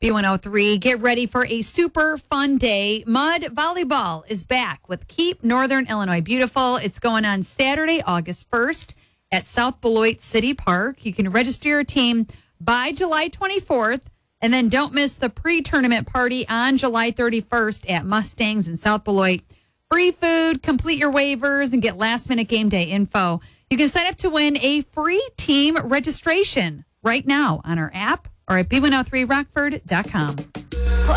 B103, get ready for a super fun day. Mud volleyball is back with Keep Northern Illinois Beautiful. It's going on Saturday, August 1st at South Beloit City Park. You can register your team by July 24th, and then don't miss the pre-tournament party on July 31st at Mustangs in South Beloit. Free food, complete your waivers, and get last-minute game day info. You can sign up to win a free team registration right now on our app or at b103rockford.com.